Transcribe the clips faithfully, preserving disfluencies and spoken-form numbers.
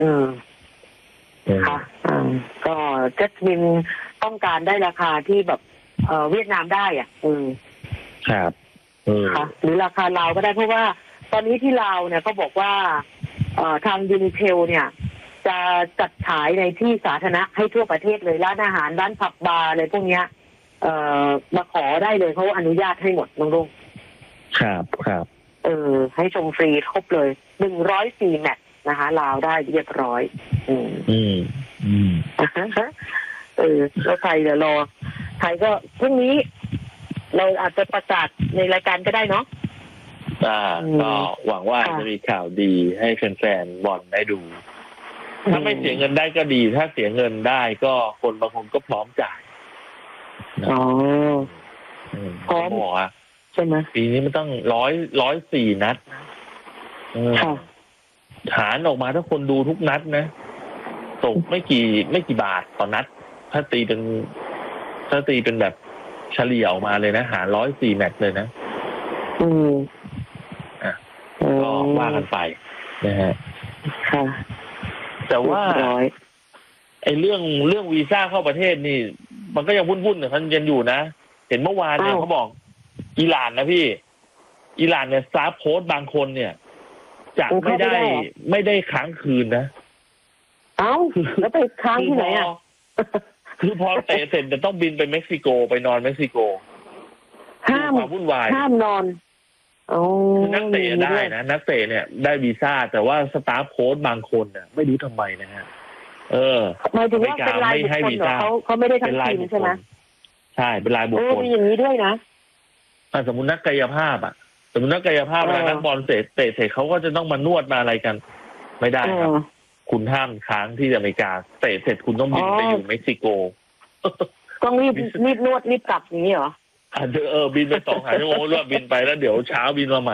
อืมค่ะอืมก็เจ็ตวินต้องการได้ราคาที่แบบเอ่อเวียดนามได้อ่ะอืมครับค่ะหรือราคาลาวก็ได้เพราะว่าตอนนี้ที่ลาวเนี่ยเขาบอกว่าเอ่อทางยูนิเทลเนี่ยจะจัดฉายในที่สาธารณะให้ทั่วประเทศเลยร้านอาหารร้านผับบาร์อะไรพวกเนี้ยเอ่อมาขอได้เลยเขาอนุญาตให้หมดน้องลุงครับครับเออให้ชมฟรีครบเลยหนึ่งร้อยสี่แมตช์นะคะลาวได้เรียบร้อยอืมอืมอืมเออแล้วไทยเดี๋ยวรอไทยก็พรุ่งนี้เราอาจจะประกาศในรายการก็ได้เนาะอ่าก็หวังว่าจะมีข่าวดีให้แฟนๆบอลได้ดูถ้าไม่เสียเงินได้ก็ดีถ้าเสียเงินได้ก็คนบางคนก็พร้อมจ่ายอ๋อพร้อมบอกอ่ะใช่ไหมปีนี้มันต้องร้อยร้อยสี่นัดนะฐานออกมาถ้าคนดูทุกนัดนะตกไม่กี่ไม่กี่บาทต่อนัดถ้าตีเป็นถ้าตีเป็นแบบเฉลี่ยออกมาเลยนะหารร้อยสี่แมตช์เลยนะอืมอ่ะก็ว่ากันไปนะฮะค่ะแต่ว่าไอ้เรื่องเรื่องวีซ่าเข้าประเทศนี่มันก็ยังวุ่นๆเนี่ยมันยังอยู่นะเห็นเมื่อวานเนี่ยเขาบอกอิหร่านนะพี่อิหร่านเนี่ยสตาฟโค้ชบางคนเนี่ยจะไม่ได้ไม่ได้ค้างคืนนะเอ้าแล้วไปค้างที่ไหนอ่ะคือพอเตะเสร็จจะต้องบินไปเม็กซิโกไปนอนเม็กซิโกห้ามความวุ่นวายห้ามนอนนักเตะได้นะนักเตะเนี่ยได้วีซ่าแต่ว่าสตาฟโค้ชบางคนเนี่ยไม่รู้ทำไมนะฮะเออหมายถึงว่าเป็นรายบุคคลเหรอเขาเขาไม่ได้ทั้งทีมใช่ไหมใช่เป็นรายบุคคลมีอย่างนี้ด้วยนะสมมตินักกายภาพอ่ะสมมตินักกายภาพแล้วนักบอลเตะเตะเสร็จเขาก็จะต้องมานวดมาอะไรกันไม่ได้ครับคุณห้ามค้างที่อเมริกาเตะเสร็จคุณต้องบินไปอยู่เม็กซิโกต้องรีบรีบนวดรีบกลับอย่างนี้เหรออ่าเออบินไปสองสามชั่วโมงแล้วบินไปแล้วเดี๋ยวเช้าบินมาใหม่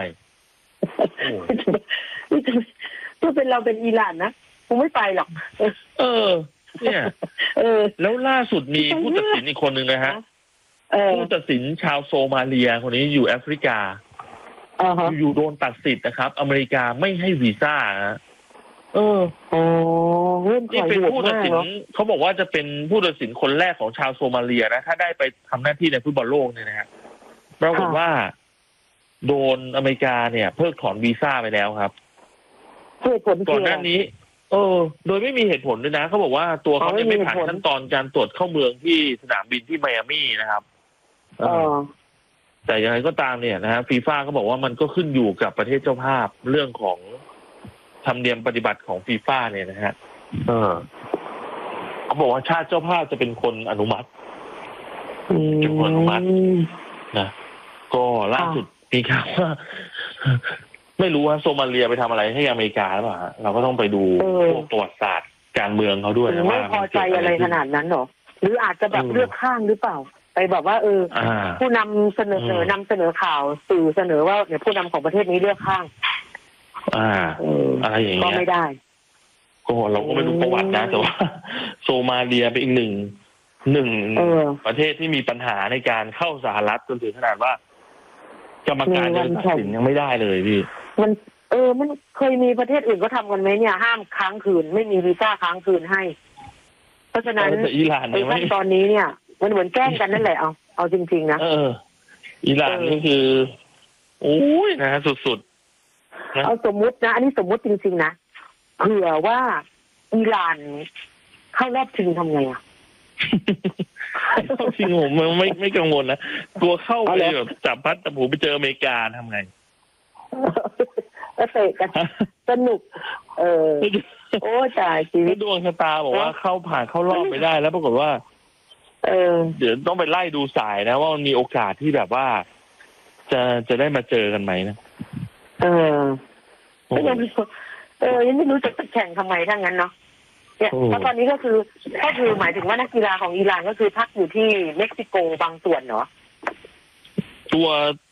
ถ้าเป็นเราเป็นอิหร่านนะคงไม่ไปหรอกเออเนี่ยเออแล้วล่าสุดมีผู้ตัดสินอีกคนหนึ่งนะฮะผู้ตัดสินชาวโซมาเลียคนนี้อยู่แอฟริกาอยู่โดนตัดสิทธิ์นะครับอเมริกาไม่ให้วีซ่าเออโอ้นี่เป็นผู้ตัดสินเขาบอกว่าจะเป็นผู้ตัดสินคนแรกของชาวโซมาเลียนะถ้าได้ไปทำหน้าที่ในฟุตบอลโลกเนี่ยนะฮะปรากฏว่าโดนอเมริกาเนี่ยเพิกถอนวีซ่าไปแล้วครับก่อนหน้านี้เออโดยไม่มีเหตุผลด้วยนะเขาบอกว่าตัวเขาเนี่ยไม่ผ่านขั้นตอนการตรวจเข้าเมืองที่สนามบินที่ไมอามี่นะครับเออแต่ยังไงก็ตามเนี่ยนะฮะฟีฟ่าก็บอกว่ามันก็ขึ้นอยู่กับประเทศเจ้าภาพเรื่องของธรรมเนียมปฏิบัติของฟีฟ่าเนี่ยนะฮะเออเขาบอกว่าชาติเจ้าภาพจะเป็นคนอนุมัติเป็นคนอนุมัตินะก็ล่าสุดมีข่าวว่าไม่รู้ว่าโซมาเลียไปทำอะไรให้อเมริกาหรือเปล่าเราก็ต้องไปดูพวกประวัติศาสตร์การเมืองเขาด้วยนะว่าไม่พอใจอะไรขนาดนั้นหรอหรืออาจจะแบบเลือกข้างหรือเปล่าไปแบบว่าเออผู้นำเสนอนำเสนอข่าวสื่อเสนอว่าเนี่ยผู้นำของประเทศนี้เลือกข้างอ่าอะไรอย่างเงี้ยก็ไม่ได้ก็เราก็ไม่รู้ประวัตินะแต่ว่าโซมาเลียเป็นอีกหนึ่งหนึ่งประเทศที่มีปัญหาในการเข้าสหรัฐจนถึงขนาดว่ากรรมการยังตัดสินยังไม่ได้เลยพี่มันเออมันเคยมีประเทศอื่นก็ทำกันไหมเนี่ยห้ามค้างคืนไม่มีวีซ่าค้างคืนให้เพราะฉะนั้นอิหร่านในขั้นตอนนี้เนี่ยมันเหมือนแกล้งกันนั่นแหละเอาเอาจริงๆนะเอออิหร่านนี่คือโอ้ยนะสุดๆเอาสมมุตินะอันนี้สมมุติจริงๆนะเผื่อว่าอิหร่านเข้ารอบชิงทำไงอ่ะเข้าชิงผมมันไม่ไม่กังวลนะตัวเข้าไปแบบจับพัดจับผูไปเจออเมริกาทำไงก็เตะกันสนุกเออโอ้ตายชีวิตดวงชะตาบอกว่าเข้าผ่านเข้ารอบไปได้แล้วปรากฏว่าเออเดี๋ยวต้องไปไล่ดูสายนะว่ามันมีโอกาสที่แบบว่าจะจะได้มาเจอกันไหมนะเออก็ยังเออยังไม่รู้จะแข่งทำไมทั้งนั้นเนาะเนี่ยเพราะตอนนี้ก็คือก็คือหมายถึงว่านักกีฬาของอิหร่านก็คือพักอยู่ที่เม็กซิโกบางส่วนเนาะตัว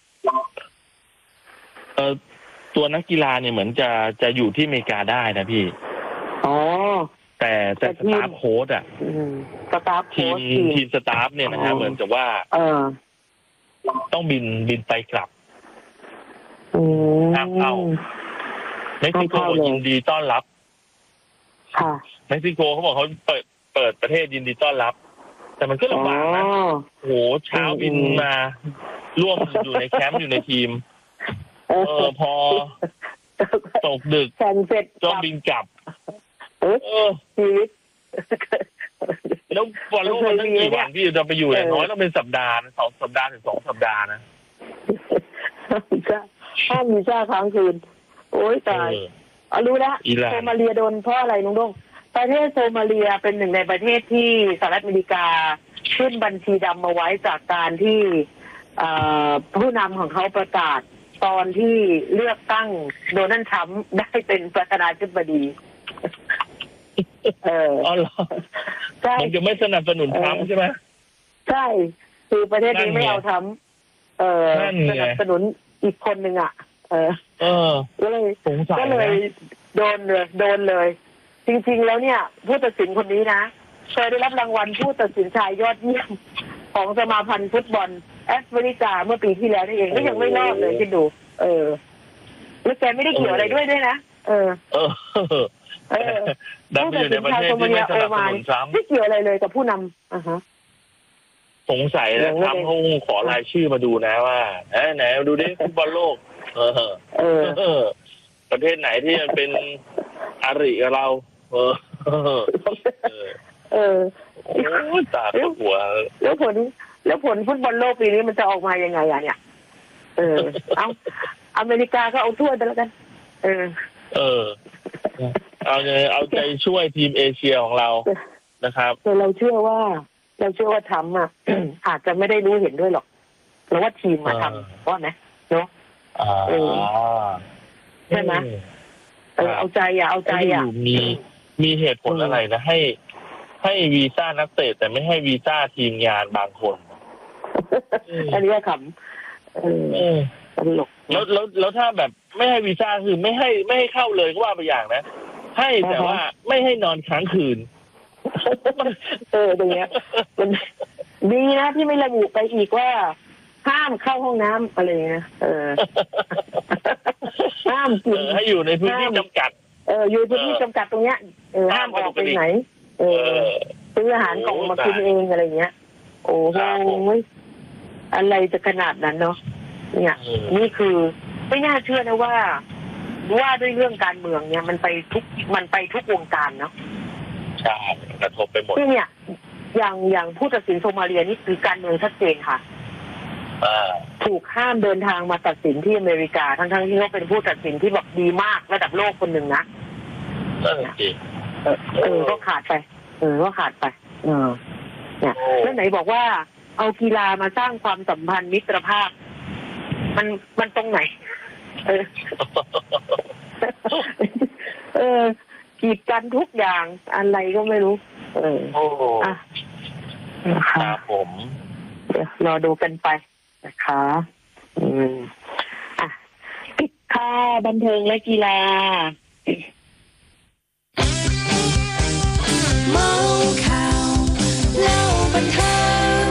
เอ่อตัวนักกีฬาเนี่ยเหมือนจะจะอยู่ที่อเมริกาได้นะพี่อ๋อแต่แต่สตาฟโค้ชอ่ะสตาฟทีมทีมสตาฟเนี่ยนะฮะเหมือนกับว่าเออต้องบินบินไปกลับห้ามเข้าเม็กซิโกยินดีต้อนรับค่ะเม็กซิโกเขาบอกเขาเปิดเปิดประเทศยินดีต้อนรับ แต่มันก็ลำบากนะอ๋อโอ้โหเช้าบินมาร่วมอยู่ในแคมป์อยู่ในทีมเอเออ พอตกดึกแข่งเสร็จก็บินกลับเออเออชีวิตแล้วบอลโลกมันตั้งกี่วันที่จะไปอยู่อย่างน้อยเออต้องเป็นสัปดาห์นะสองสัปดาห์ถึงสองสัปดาห์นะห้ามวีซ่าค้างคืน โอ้ยตายเออเอารู้แล้วอิหร่านโซมาเลียโดนเพราะอะไรลุงดงประเทศโซมาเลียเป็นหนึ่งในประเทศที่สหรัฐอเมริกาขึ้นบัญชีดำมาไว้จากการที่เอ่อผู้นำของเขาประกาศตอนที่เลือกตั้งโดนัลด์ทรัมป์ได้เป็นประธานาธิบดี เอออ๋อเหรอใช่มันจะไม่สนับสนุนทรัมป์ใช่ไหมใช่คือประเทศนี้นั่นไงไม่เอาทำเออนั่นไงสนับสนุนอีกคนหนึ่งอ่ะ เออเออก็เลยสงสัยก็เลยนะโดนเลยโดนเลย จริงๆแล้วเนี่ย ผู้ตัดสินคนนี้นะเคยได้รับรางวัลผู้ตัดสินชายยอดเยี่ยมของสมาพันธ์ฟุตบอลแอฟริกาเมื่อปีที่แล้วนี่เองก็ยังไม่รอดเลยคิดดู เออแล้วแกไม่ได้เกี่ยวอะไรด้วยด้วยนะเออเออเออดันไปอยู่ในประเทศที่ไม่สนับสนุนทรัมป์ไม่เกี่ยวอะไรเลยกับผู้นำอ่าฮะสงสัยนะทรัมป์เขาคงขอรายชื่อมาดูนะว่าเอ้ยไหนดูดิฟุตบอลโลก เออเออเออ ประเทศไหนที่มันเป็นอาริกับเรา เออ เออเออโอ้ยตาเข้าหัวแล้วผลแล้วผลฟุตบอลโลกปีนี้มันจะออกมายังไงอ่ะเนี่ย เออ เอาอเมริกาก็เอาถ้วยไปแล้วกัน เออเออ เอาใจเอาใจช่วยทีมเอเชียของเรานะครับแต่เราเชื่อว่า เราเชื่อว่าทำอ่ะ อาจจะไม่ได้รู้เห็นด้วยหรอกเราว่าทีมมาทำว่าไหมเนาะอ่าเออ ใช่ไหมเออเอาใจอ่ะเอาใจอ่ะมีมีเหตุผลอะไรนะ ให้ให้วีซ่านักเตะแต่ไม่ให้วีซ่าทีมงานบางคนอันนี้ก็ขำเออเออตลกแล้วแล้วแล้วถ้าแบบไม่ให้วีซ่าคือไม่ให้ไม่ให้เข้าเลยก็ว่าไปอย่างนะ ให้แต่ว่าไม่ให้นอนค้างคืนเออตรงเนี้ยมันดีนะที่ไม่ระบุไปอีกว่า ห้ามเข้าห้องน้ำอะไรเงี้ยเออ ห้ามกินเออให้อยู่ในพื้นที่จำกัดเอออยู่พื้นที่จำกัดตรงเนี้ยเออห้ามออกไปไหน เอเอออซื้ออาหารกล่องมากินเองอะไรเงี้ย โอ้โหอะไรจะขนาดนั้นเนาะเนี่ยเออนี่คือไม่น่าเชื่อนะว่า ว่าด้วยเรื่องการเมืองเนี่ยมันไปทุกมันไปทุกวงการเนาะใช่กระทบไปหมดที่เนี่ย อย่างอย่างผู้ตัดสินโซมาเลียนี่คือการเมืองชัดเจนค่ะอ่าถูกห้ามเดินทางมาตัดสินที่อเมริกาทั้งๆที่เขาเป็นผู้ตัดสินที่แบบดีมากระดับโลกคนหนึ่งนะนั่นสิเออเออก็ขาดไป เออก็ขาดไป เออเนี่ยแล้วไหนบอกว่า เอากีฬามาสร้างความสัมพันธ์มิตรภาพ มันมันตรงไหน เออ เออกีดกันทุกอย่างอะไรก็ไม่รู้ เออโอ้อ่ะครับผมเดี๋ยวรอดูกันไปนะคะ อืมอ่ะปิดค่าบันเทิงและกีฬาเมาข่าวเล่าบันเทิง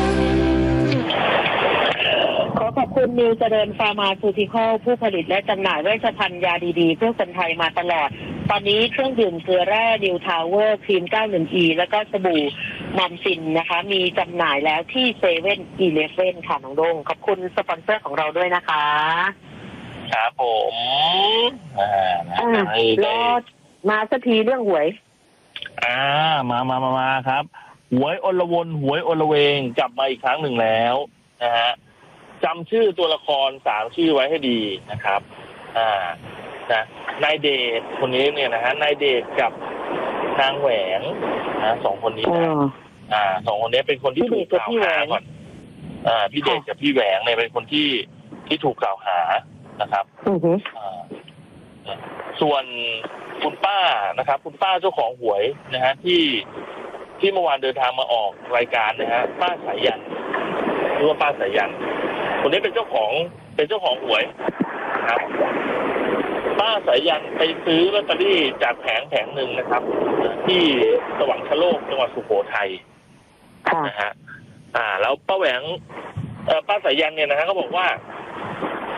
ขอขอบคุณนิวเจริญฟาร์มาซูติคอลผู้ผลิตและจำหน่ายเวชภัณฑ์ยาดีๆเพื่อคนไทยมาตลอด ตอนนี้เครื่องดื่มเกลือแร่นิวทาวเวอร์ครีม เก้าสิบ อี แล้วก็สบู่มอมซินนะคะ มีจำหน่ายแล้วที่เซเว่นอีเลฟเว่นค่ะน้องโดงขอบคุณสปอนเซอร์ของเราด้วยนะคะครับผมอ่าอ่ะให้รได้อมาสักทีเรื่องหวยอ่ามามามามาครับ หวยอลวนหวยอลเวงกลับมาอีกครั้งหนึ่งแล้วนะฮะจำชื่อตัวละครสามชื่อไว้ให้ดีนะครับ อ่านะนายเดชคนนี้เนี่ยนะฮะนายเดชกับนางแหวงนะสองคนนี้นะอ่าสองคนนี้เป็นคนที่ถูกกล่าวหาก่อนอ่าพี่เดชกับพี่แหวงเนี่ยเป็นคนที่ที่ถูกกล่าวหานะครับอือฮึอ่าส่วนคุณป้านะครับ คุณป้าเจ้าของหวยนะฮะที่ที่เมื่อวานเดินทางมาออกรายการนะฮะป้าสายันหรือว่าป้าสายันคนนี้เป็นเจ้าของเป็นเจ้าของหวยนะครับ ป้าสายันไปซื้อลอตเตอรี่จากแผงแผงหนึ่งนะครับ ที่สวรรคโลกจังหวัดสุโขทัยค่ะนะฮะอ่า แล้วป้าแหวงเอ่อป้าสายันเนี่ยนะฮะเขาบอกว่า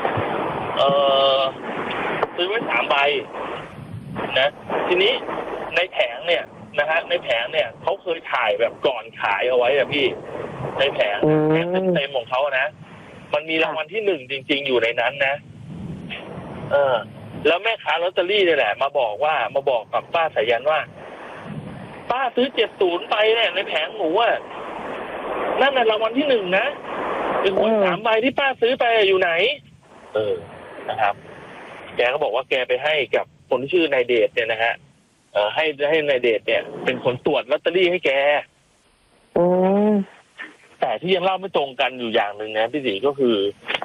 เออซื้อไว้สามใบนะทีนี้ในแผงเนี่ยนะฮะในแผงเนี่ยเขาเคยถ่ายแบบก่อนขายเอาไว้อะพี่ ในแผงแผงเต็มๆของเขานะมันมีรางวัลที่หนึ่งจริงๆอยู่ในนั้นนะเออแล้วแม่ค้าลอตเตอรี่นี่แหละมาบอกว่ามาบอกกับป้าสายันว่าป้าซื้อเจ็ดศูนย์ไปเนี่ยในแผงหนูอ่ะนั่นน่ะรางวัลที่หนึ่งนะเป็นคนสามใบที่ป้าซื้อไปอยู่ไหนเออนะครับแกก็บอกว่าแกไปให้กับคนที่ชื่อนายเดชเนี่ยนะฮะเออให้ให้นายเดชเนี่ยเป็นคนตรวจลอตเตอรี่ให้แกอืมแต่ที่ยังเล่าไม่ตรงกันอยู่อย่างหนึ่งนะพี่ศรีก็คือ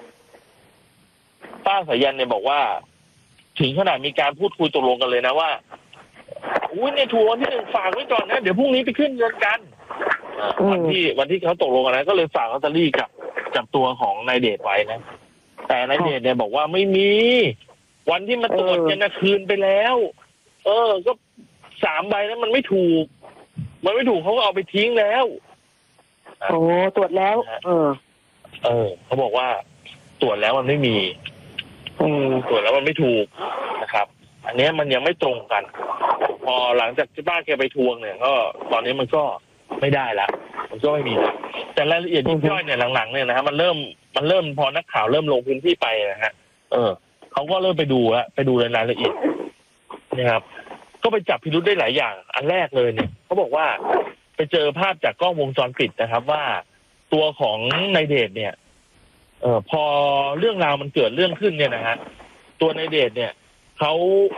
ป้าสายันเนี่ยบอกว่าถึงขนาดมีการพูดคุยตกลงกันเลยนะว่าอุ้ยในทัวร์ที่หนึ่งฝากไว้ก่อนนะเดี๋ยวพรุ่งนี้ไปขึ้นเงินกันวันที่วันที่เขาตกลงกันนะก็เลยฝากลอตเตอรี่กับกับตัวของนายเดชไว้นะแต่นายเดชเนี่ยบอกว่าไม่มีวันที่มาตรวจกันนะคืนไปแล้ว เออก็สามใบนั้นมันไม่ถูกมันไม่ถูกเขาก็เอาไปทิ้งแล้วโอ้ตรวจแล้วเออเออเขาบอกว่าตรวจแล้วมันไม่มีอืมตรวจแล้วมันไม่ถูกนะครับอันนี้มันยังไม่ตรงกันพอหลังจากที่ป้าแกไปทวงเนี่ยก็ตอนนี้มันก็ไม่ได้ละมันก็ไม่มีละแต่รายละเอียดยิบย่อยเนี่ยหลังๆเนี่ยนะฮะมันเริ่มมันเริ่มพอนักข่าวเริ่มลงพื้นที่ไปนะฮะเออเขาก็เริ่มไปดูละไปดูรายละเอียดนะครับก็ไปจับพิรุธได้หลายอย่างอันแรกเลยเนี่ยเขาบอกว่าไปเจอภาพจากกล้องวงจรปิดนะครับว่าตัวของนายเดชเนี่ยเออพอเรื่องราวมันเกิดเรื่องขึ้นเนี่ยนะฮะตัวนายเดชเนี่ยเขา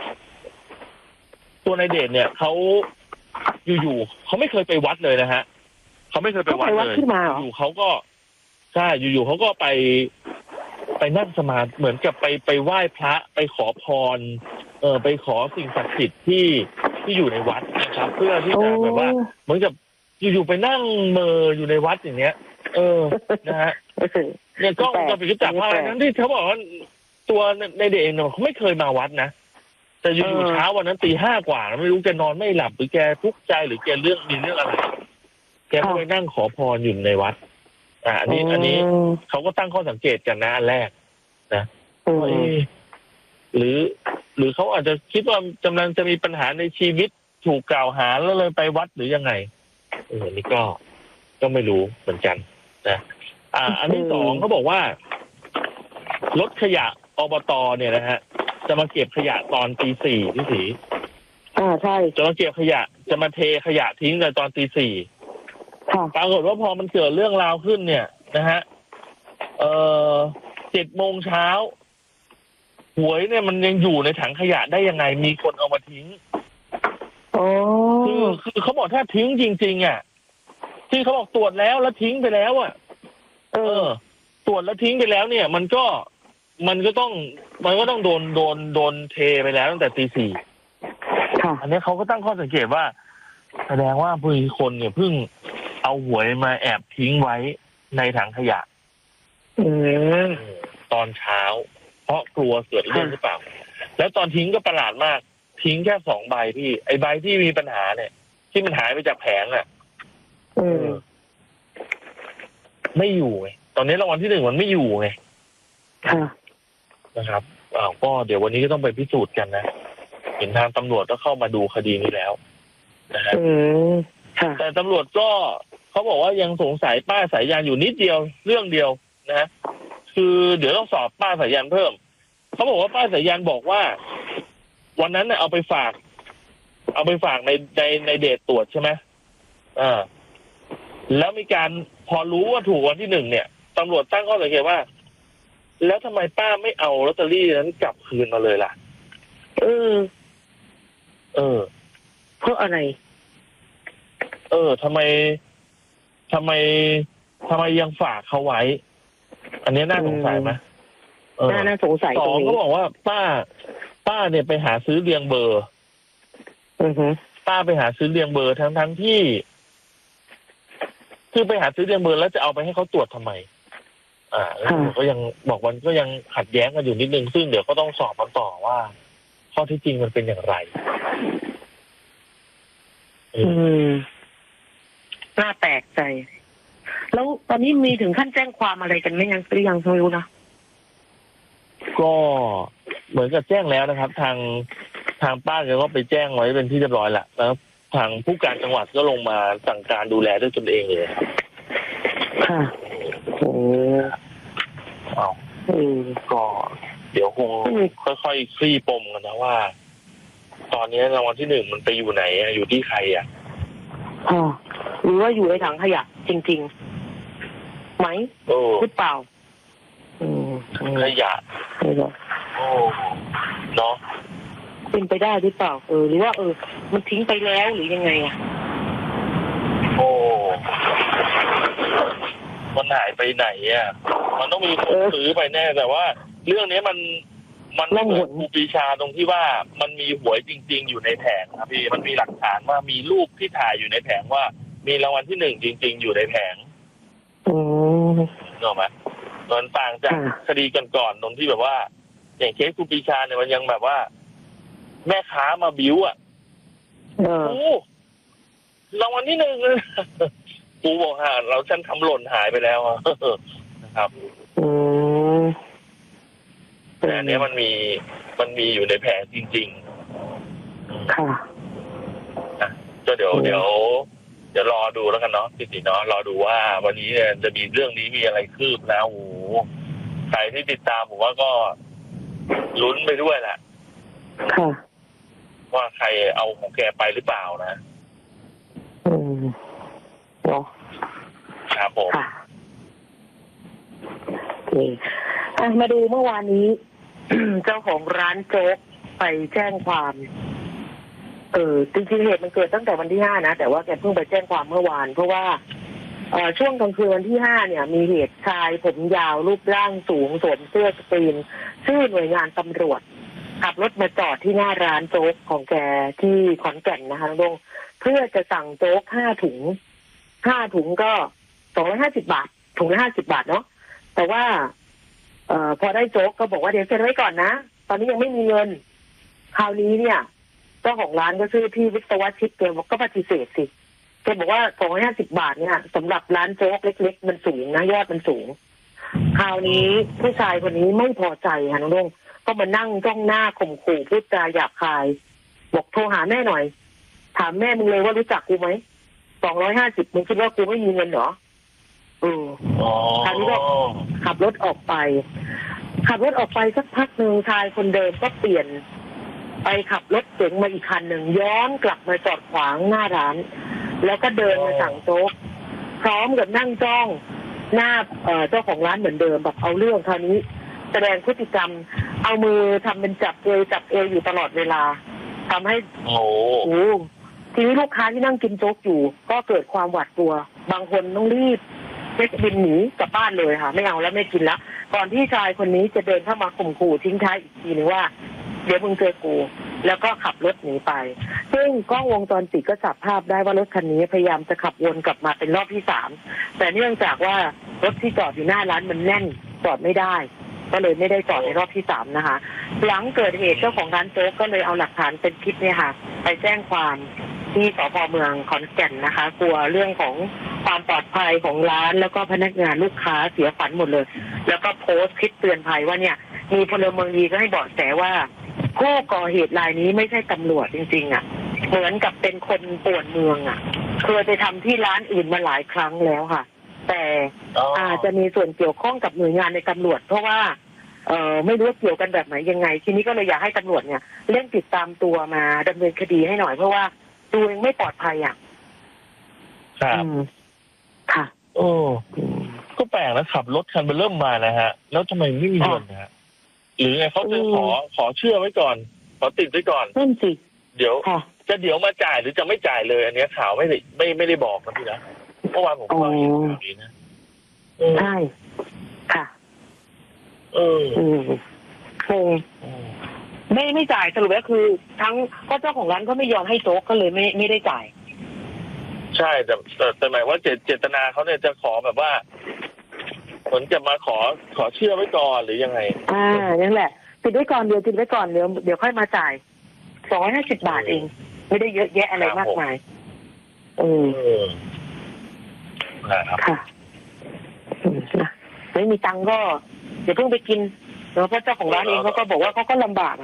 ตัวนายเดชเนี่ยเขาอยู่ๆเขาไม่เคยไปวัดเลยนะฮะเขาไม่เคยไปวัดเลยอยู่เขาก็ใช่อยู่ๆเขาก็ไปไปนั่งสมาธิเหมือนกับไปไปไหว้พระไปขอพรเออไปขอสิ่งศักดิ์สิทธิ์ที่ที่อยู่ในวัดนะครับเพื่อที่จะแบบว่าเหมือนกับอยู่ๆไปนั่งเมออยู่ในวัดอย่างเนี้ยเออนะฮะเนี่ยกล้องวงจรปิดก็จับภาพนั้นที่เขาบอกว่าตัวในเด็กเองเขาไม่เคยมาวัดนะแต่อยู่ๆเช้าวันนั้นตีห้ากว่าไม่รู้แกนอนไม่หลับหรือแกทุกข์ใจหรือแกเรื่องมีเรื่องอะไรแกก็ไปนั่งขอพรอยู่ในวัดอ่าอันนี้อันนี้เขาก็ตั้งข้อสังเกตกันนะอันแรกนะว่าหรือหรือเขาอาจจะคิดว่ากำลังจะมีปัญหาในชีวิตถูกกล่าวหาแล้วเลยไปวัดหรือยังไงเออนี่ก็ก็ไม่รู้เหมือนกันนะอ่าอันที่สองเขาบอกว่ารถขยะอบตเนี่ยนะฮะจะมาเก็บขยะตอนตีสี่พี่ศรีอ่าใช่จะมาเก็บขยะจะมาเทขยะทิ้งในตอนตีสี่ปรากฏว่าพอมันเกิดเรื่องราวขึ้นเนี่ยนะฮะเอ่อเจ็ดโมงเช้าหวยเนี่ยมันยังอยู่ในถังขยะได้ยังไงมีคนเอามาทิ้งอ๋อคือคือเขาบอกถ้าทิ้งจริงๆอ่ะที่เขาบอกตรวจแล้วแล้วทิ้งไปแล้วอ่ะเออตรวจแล้วทิ้งไปแล้วเนี่ยมันก็มันก็ต้องมันก็ต้องโดนโดนโดนเทไปแล้วตั้งแต่ตีสี่อันนี้เขาก็ตั้งข้อสังเกตว่าแสดงว่าผู้คนเนี่ยเพิ่งเอาหวยมาแอบทิ้งไว้ในถังขยะตอนเช้าเพราะกลัวเกิดเรื่องหรือเปล่าแล้วตอนทิ้งก็ประหลาดมากทิ้งแค่สองใบพี่ไอ้ใบที่มีปัญหาเนี่ยที่มันหายไปจากแผงอ่ะไม่อยู่ไงตอนนี้รางวัลที่หนึ่งมันไม่อยู่ไงนะครับอ้าวก็เดี๋ยววันนี้ก็ต้องไปพิสูจน์กันนะเห็นทางตำรวจก็เข้ามาดูคดีนี้แล้วนะฮะแต่ตำรวจก็เขาบอกว่ายังสงสัยป้าสายยานอยู่นิดเดียวเรื่องเดียวนะคือเดี๋ยวต้องสอบป้าสายยานเพิ่มเขาบอกว่าป้าสายยานบอกว่าวันนั้นเนี่ยเอาไปฝากเอาไปฝากในในในเดทตรวจใช่ไหมอ่าแล้วมีการพอรู้ว่าถูกวันที่หนึ่งเนี่ยตำรวจตั้งข้อสังเกตว่าแล้วทำไมป้าไม่เอาลอตเตอรี่นั้นกลับคืนมาเลยล่ะเออเออเพราะอะไรเออทำไมทำไมทำไมยังฝากเขาไว้อันนี้น่าสงสัยไหมน่าน่าสงสัยสองเขาบอกว่าป้าป้าเนี่ยไปหาซื้อเรียงเบอร์อือฮึป้าไปหาซื้อเรียงเบอร์ทั้งทั้งที่คือไปหาซื้อเรียงเบอร์แล้วจะเอาไปให้เขาตรวจทำไมอ่าแล้วก็ยังบอกมันก็ยังขัดแย้งกันอยู่นิดนึงซึ่งเดี๋ยวก็ต้องสอบมันต่อว่าข้อที่จริงมันเป็นอย่างไรอืมน่าแปลกใจแล้วตอนนี้มีถึงขั้นแจ้งความอะไรกันไหมยังหรือยังไม่รู้นะก็เหมือนกับแจ้งแล้วนะครับทางททางป้าแกก็ไปแจ้งไว้เป็นที่เรียบร้อยแล้วแล้วทางผู้การจังหวัดก็ลงมาสั่งการดูแลด้วยตนเองเลยครับค่ะโอ้เอาเออก็เดี๋ยวคงอืมค่อยๆคลี่ปมกันนะว่า ตอนนี้รางวัลที่หนึ่งมันไปอยู่ไหนอะอยู่ที่ใครอ่ะค่ะหรือว่าอยู่ในถังขยะจริงๆไหมโอ้หรือเปล่าอืมขยะไม่รู้โอ้เนาะเป็นไปได้หรือเปล่าเออหรือว่าเออ มันทิ้งไปแล้วหรือยังไงอ่ะโอ้มันหายไปไหนอ่ะมันต้องมีคนซื้อไปแน่แต่ว่า เรื่องนี้มันมันไม่เหมือนครูปรีชาตรงที่ว่ามันมีหวยจริงๆอยู่ในแผงครับพี่มันมีหลักฐานว่ามีรูปที่ถ่ายอยู่ในแผงว่ามีรางวัลที่หนึ่งจริงๆอยู่ในแผงอืมเนอะไหมมันต่างจากคดีก่อนๆตรงที่แบบว่า อย่างเคสครูปรีชาเนี่ยมันยังแบบว่า แม่ค้ามาบิ้วอ่ะเออโอ้รางวัลที่หนึ่งเลย กูบอกหาเราฉันทำหล่นหายไปแล้วอะ นะครับอืมแต่อันเนี้ยมันมีมันมีอยู่ในแผงจริงค่ะๆนะก็เดี๋ยวอืมเดี๋ยวเดี๋ยวรอดูแล้วกันเนาะพี่ติเนาะรอดูว่าวันนี้เนี่ยจะมีเรื่องนี้มีอะไรคืบแล้วโอ้โหใครที่ติดตามผมว่าก็ลุ้นไปด้วยแหละค่ะว่าใครเอาของแกไปหรือเปล่านะอืมเนาะครับผมค่ะโอเคอ่ะมาดูเมื่อวานนี้ เจ้าของร้านโจ๊กไปแจ้งความ เออจริงๆเหตุมันเกิดตั้งแต่วันที่ห้านะแต่ว่าแกเพิ่งไปแจ้งความเมื่อวาน เพราะว่าเอ่อช่วงกลางคืนวันที่ห้าเนี่ย มีเหตุชายผมยาวรูปร่างสูงสวมเสื้อสกรีนชื่อหน่วยงานตำรวจขับรถมาจอดที่หน้าร้านโจ๊กของแกที่ขอนแก่นนะคะน้องดงเพื่อจะสั่งโจ๊กห้าถุงห้าถุงก็สองร้อยห้าสิบบาทถุงละห้าสิบบาทเนาะแต่ว่า เอ่อพอได้โจ๊กก็บอกว่าเดี๋ยวเซ็นไว้ก่อนนะตอนนี้ยังไม่มีเงินคราวนี้เนี่ยเจ้าของร้านก็ชื่อพี่วิศวชิตแกบอกก็ปฏิเสธสิแกบอกว่าสองร้อยห้าสิบบาทเนี่ยสำหรับร้านโจ๊กเล็กๆมันสูงนะยอดมันสูงคราวนี้ผู้ชายคนนี้ไม่พอใจค่ะน้องดงก็มานั่งจ้องหน้าข่มขู่พูดจาหยาบคายบอกโทรหาแม่หน่อยถามแม่มึงเลยว่ารู้จักกูไหมสองร้อยห้าสิบมึงคิดว่ากูไม่มีเงินเหรอเอออ๋อคราวนี้ก็ขับรถออกไป ขับรถออกไปสักพักหนึ่งชายคนเดิมก็เปลี่ยน ไปขับรถเก๋งมาอีกคันหนึ่งย้อนกลับมาจอดขวางหน้าร้าน แล้วก็เดินมาสั่งโจ๊กพร้อมกับนั่งจ้องหน้าเอ่อเจ้าของร้านเหมือนเดิมแบบเอาเรื่องคราวนี้ แสดงพฤติกรรม เอามือทำเป็นจับเอวจับเอวอยู่ตลอดเวลาทำให้โอ้โอ้ทีนี้ลูกค้าที่นั่งกินโจ๊กอยู่ ก็เกิดความหวาดกลัว บางคนต้องรีบเช็คบินหนีกลับบ้านเลยค่ะ ไม่เอาแล้วไม่กินแล้วก่อนที่ชายคนนี้จะเดินเข้ามาข่มขู่ทิ้งท้ายอีกทีนึงว่าเดี๋ยวมึงเจอกูแล้วก็ขับรถหนีไป ซึ่งกล้องวงจรปิดก็จับภาพได้ว่ารถคันนี้พยายามจะขับวนกลับมาเป็นรอบที่สามแต่เนื่องจากว่ารถที่จอดอยู่หน้าร้านมันแน่นจอดไม่ได้ ก็เลยไม่ได้จอดในรอบที่สามนะคะ หลังเกิดเหตุเจ้าของร้านโจ๊กก็เลยเอาหลักฐานเป็นคลิปเนี่ยค่ะ ไปแจ้งความที่สภ.เมืองขอนแก่นนะคะ กลัวเรื่องของความปลอดภัยของร้านแล้วก็พนักงานลูกค้าเสียขวัญหมดเลย แล้วก็โพสต์คลิปเตือนภัยว่าเนี่ย มีพลเมืองดีก็ให้เบาะแสว่าผู้ก่อเหตุรายนี้ไม่ใช่ตำรวจจริงๆอ่ะ เหมือนกับเป็นคนป่วนเมืองอ่ะเคยไปทำที่ร้านอื่นมาหลายครั้งแล้วค่ะ แต่อาจจะมีส่วนเกี่ยวข้องกับหน่วยงานในตำรวจเพราะว่า เอ่อไม่รู้ว่าเกี่ยวกันแบบไหนยังไง ทีนี้ก็เลยอยากให้ตำรวจเนี่ยเร่งติดตามตัวมาดำเนินคดีให้หน่อยเพราะว่าดูยังไม่ปลอดภัยอ่ะครับอืมค่ะโอ้ก็แปลกนะขับรถคันเบอร์เริ่มมานะฮะ แล้วทำไมไม่มีเงินนะฮะหรือไงเขาจะขอขอเชื่อไว้ก่อน ขอติดไว้ก่อนนั่นสิเดี๋ยวค่ะจะเดี๋ยวมาจ่ายหรือจะไม่จ่ายเลย อันเนี้ยข่าวไม่ได้ไม่ไม่ได้บอกนะพี่นะเมื่อวานผมก็เห็นข่าวนี้นะเออใช่ค่ะเอออืมคงไม่ไม่จ่ายสรุปแล้วคือ ทั้งก็เจ้าของร้านก็ไม่ยอมให้โจ๊กก็เลยไม่ไม่ได้จ่ายใช่แต่แต่แต่หมายว่าเจตเจตนาเขาเนี่ยจะขอแบบว่าผลจะมาขอขอเชื่อไว้ก่อนหรือยังไงอ่านั่นแหละติดไว้ก่อนเดี๋ยวติดไว้ก่อนเดี๋ยวเดี๋ยวค่อยมาจ่ายสองร้อยห้าสิบบาทเอง ไม่ได้เยอะแยะอะไรมากมายเออเออนะครับค่ะอืมนะไม่มีตังค์ก็เดี๋ยวเพิ่งไปกินเนาะเพราะเจ้าของร้านเองเขาก็บอกว่าเขาก็ลำบากอ่ะ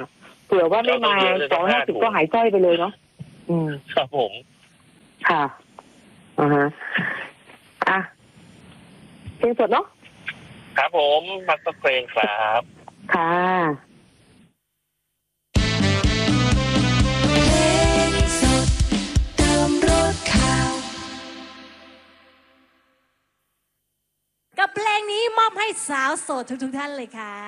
เผื่อว่าไม่มาสองห้าสิบก็หายจ้อยไปเลยเนาะอืมครับผมค่ะอ่าฮะอ่ะเพลงสดเนาะครับผมพักสักเพลงครับค่ะเพลงสดเติมรสข่าวกับเพลงนี้มอบให้สาวโสดทุกๆท่านเลยค่ะ